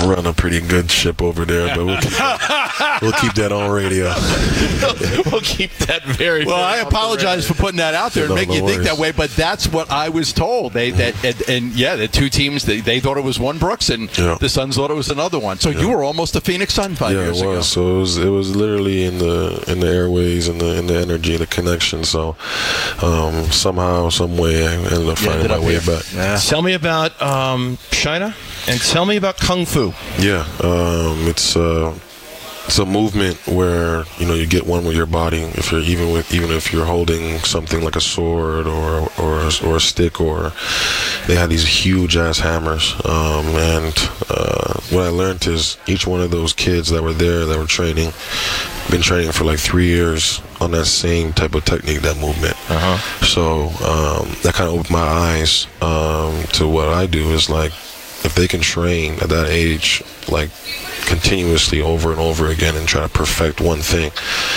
run a pretty good ship over there, but we'll keep that on radio. We'll keep that very well. I apologize for putting that out there and making you think that way, but that's what I was told. The two teams they thought it was one Brooks, and the Suns thought it was another one. So you were almost a Phoenix Sun 5 years ago. Yeah, it was. So it was literally in the airways and in the energy, the connection. So somehow, some way, I ended up finding my way back. Yeah. Tell me about China, and tell me about Kung Fu. Yeah, it's a movement where you get one with your body. If you're even if you're holding something like a sword or a stick, or they had these huge ass hammers. And what I learned is each one of those kids that were there that were training, been training for like 3 years on that same type of technique, that movement. So that kind of opened my eyes to what I do. Is like, if they can train at that age, like continuously over and over again, and try to perfect one thing,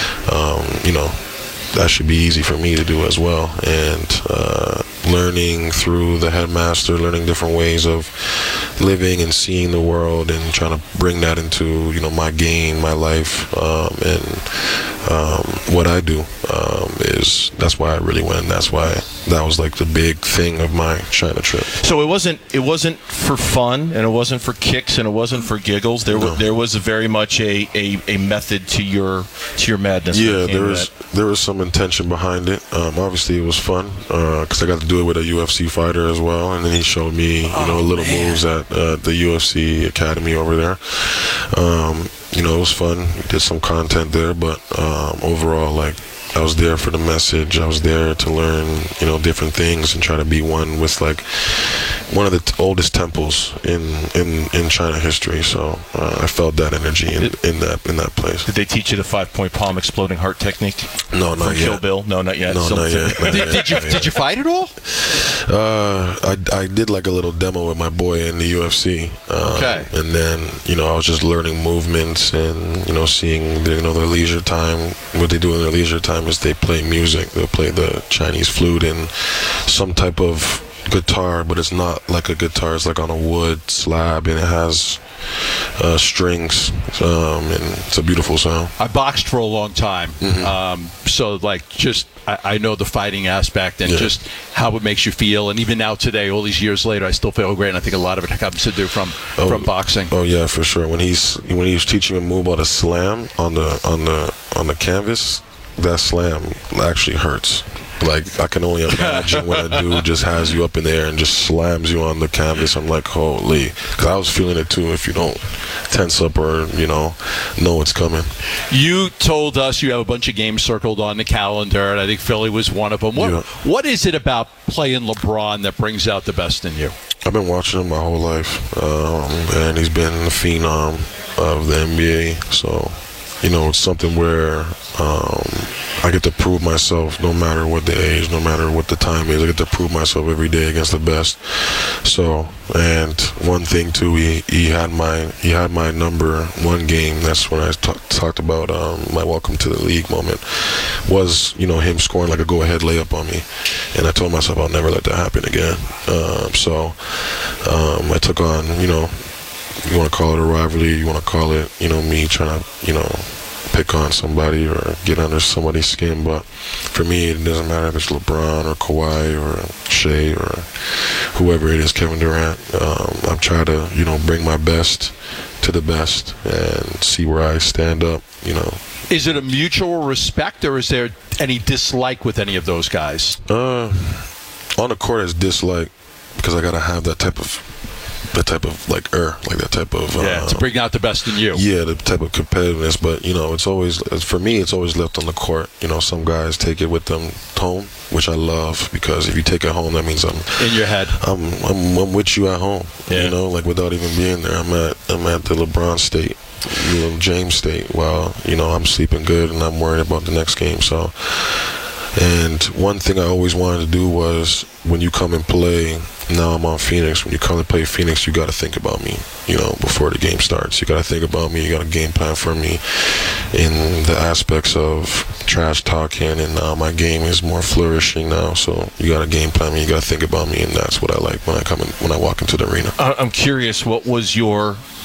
that should be easy for me to do as well. And learning through the headmaster, learning different ways of living and seeing the world, and trying to bring that into my game, my life, and what I do that's why I really went. That's why that was like the big thing of my China trip. So it wasn't for fun, and it wasn't for kicks, and it wasn't for giggles. There was very much a method to your madness. Yeah, there was some intention behind it. Obviously, it was fun because I got to do it with a UFC fighter as well, and then he showed me little moves at the UFC Academy over there. It was fun. We did some content there, but overall, like, I was there for the message. I was there to learn, different things, and try to be one with like one of the oldest temples in China history. So I felt that energy in that place. Did they teach you the 5-point palm exploding heart technique? No, not yet. Kill Bill? No, not yet. No, not yet. Did you fight at all? I did like a little demo with my boy in the UFC. Okay. And then I was just learning movements and seeing their leisure time. What they do in their leisure time is they play music. They'll play the Chinese flute and some type of guitar, but it's not like a guitar. It's like on a wood slab, and it has strings, and it's a beautiful sound. I boxed for a long time, so like just I know the fighting aspect and just how it makes you feel. And even now today, all these years later, I still feel great. And I think a lot of it comes to do from boxing. Oh yeah, for sure. When he was teaching me a move about a slam on the canvas, that slam actually hurts. Like, I can only imagine when a dude just has you up in the air and just slams you on the canvas. I'm like, holy. Because I was feeling it too if you don't tense up or, know it's coming. You told us you have a bunch of games circled on the calendar, and I think Philly was one of them. What is it about playing LeBron that brings out the best in you? I've been watching him my whole life, and he's been the phenom of the NBA. So, it's something where I get to prove myself no matter what the age, no matter what the time is. I get to prove myself every day against the best. So, and one thing too, he had my number one game. That's when I talked about my welcome to the league moment. Was him scoring like a go-ahead layup on me, and I told myself I'll never let that happen again. So I took on you want to call it a rivalry, you want to call it me trying to pick on somebody or get under somebody's skin, but for me it doesn't matter if it's LeBron or Kawhi or Shea or whoever it is, Kevin Durant. I'm trying to bring my best to the best and see where I stand up. Is it a mutual respect, or is there any dislike with any of those guys? On the court, it's dislike because I gotta have that type of to bring out the best in you. Yeah, the type of competitiveness. But it's always, for me, it's always left on the court. Some guys take it with them home, which I love, because if you take it home, that means I'm in your head. I'm with you at home. Yeah. Like without even being there, I'm at the LeBron state, James state. While I'm sleeping good and I'm worried about the next game. So. And one thing I always wanted to do was, when you come and play, now I'm on Phoenix, when you come and play Phoenix, you got to think about me, before the game starts. You got to think about me, you got a game plan for me in the aspects of trash talking, and now my game is more flourishing now, so you got to game plan me, you got to think about me, and that's what I like when I walk into the arena. I'm curious, what was your